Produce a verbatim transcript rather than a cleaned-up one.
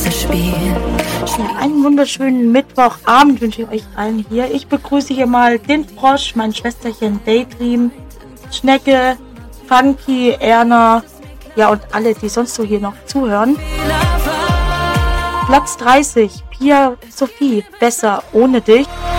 Ja, einen wunderschönen Mittwochabend wünsche ich euch allen hier. Ich begrüße hier mal den Frosch, mein Schwesterchen Daydream, Schnecke, Funky, Erna, ja und alle, die sonst so hier noch zuhören. Platz dreißig, Pia Sophie, besser ohne dich.